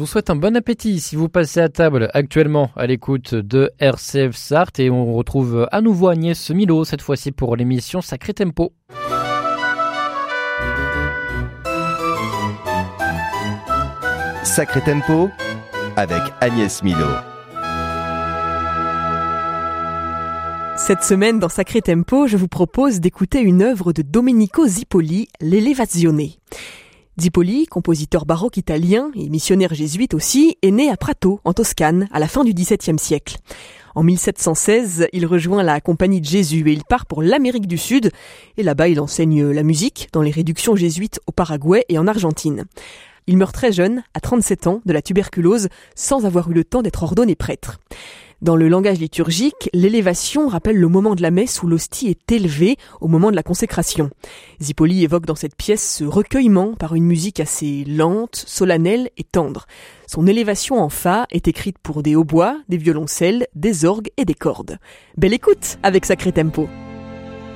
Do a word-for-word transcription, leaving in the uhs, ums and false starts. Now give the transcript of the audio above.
souhaite un bon appétit si vous passez à table actuellement à l'écoute de R C F Sarthe et on retrouve à nouveau Agnès Milo, cette fois-ci pour l'émission Sacré Tempo. Sacré Tempo avec Agnès Milo. Cette semaine, dans Sacré Tempo, je vous propose d'écouter une œuvre de Domenico Zipoli, l'Elevazione. Zipoli, compositeur baroque italien et missionnaire jésuite aussi, est né à Prato, en Toscane, à la fin du dix-septième siècle. En mille sept cent seize, il rejoint la Compagnie de Jésus et il part pour l'Amérique du Sud. Et là-bas, il enseigne la musique dans les réductions jésuites au Paraguay et en Argentine. Il meurt très jeune, à trente-sept ans, de la tuberculose, sans avoir eu le temps d'être ordonné prêtre. Dans le langage liturgique, l'élévation rappelle le moment de la messe où l'hostie est élevée au moment de la consécration. Zipoli évoque dans cette pièce ce recueillement par une musique assez lente, solennelle et tendre. Son élévation en fa est écrite pour des hautbois, des violoncelles, des orgues et des cordes. Belle écoute avec Sacré Tempo.